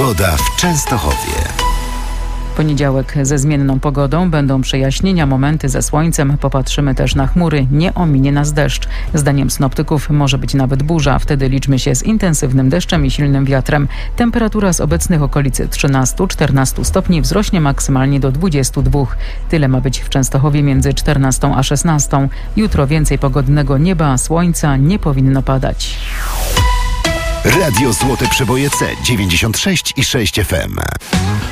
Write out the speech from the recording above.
Pogoda w Częstochowie. Poniedziałek ze zmienną pogodą, będą przejaśnienia, momenty ze słońcem. Popatrzymy też na chmury, nie ominie nas deszcz. Zdaniem synoptyków może być nawet burza, wtedy liczmy się z intensywnym deszczem i silnym wiatrem. Temperatura z obecnych okolicy 13-14 stopni wzrośnie maksymalnie do 22. Tyle ma być w Częstochowie między 14 a 16. Jutro więcej pogodnego nieba, słońca, nie powinno padać. Radio Złote Przeboje C 96,6 FM.